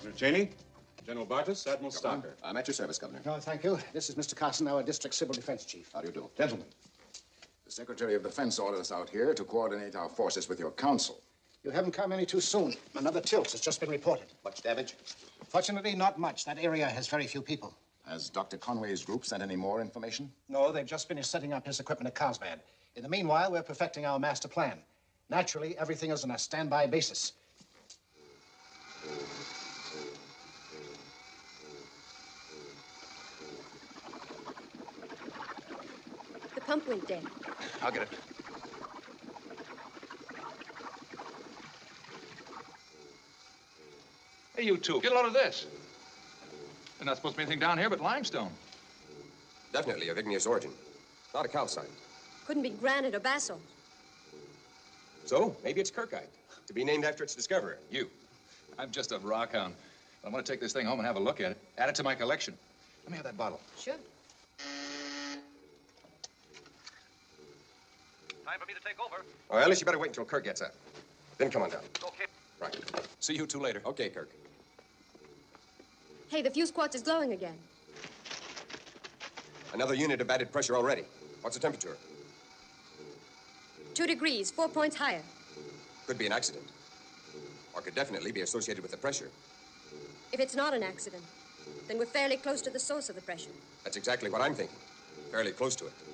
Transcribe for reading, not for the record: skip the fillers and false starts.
Governor Cheney, General Bartas, Admiral Stocker. I'm at your service, Governor. No, thank you. This is Mr. Carson, our District Civil Defense Chief. How do you do? Gentlemen. The Secretary of Defense ordered us out here to coordinate our forces with your council. You haven't come any too soon. Another tilt has just been reported. Much damage? Fortunately, not much. That area has very few people. Has Dr. Conway's group sent any more information? No, they've just finished setting up his equipment at Carlsbad. In the meanwhile, we're perfecting our master plan. Naturally, everything is on a standby basis. The pump went dead. I'll get it. Hey, you two, get a load of this. There's not supposed to be anything down here but limestone. Definitely of igneous origin. Not a calcite. Couldn't be granite or basalt. So, maybe it's Kirkite, to be named after its discoverer. You. I'm just a rock hound. I want to take this thing home and have a look at it. Add it to my collection. Let me have that bottle. Sure. Time for me to take over. Well, Alice, you better wait until Kirk gets up. Then come on down. Okay. Right. See you two later. Okay, Kirk. Hey, the fuse quartz is glowing again. Another unit of added pressure already. What's the temperature? 2 degrees, 4 points higher. Could be an accident. Or could definitely be associated with the pressure. If it's not an accident, then we're fairly close to the source of the pressure. That's exactly what I'm thinking. Fairly close to it.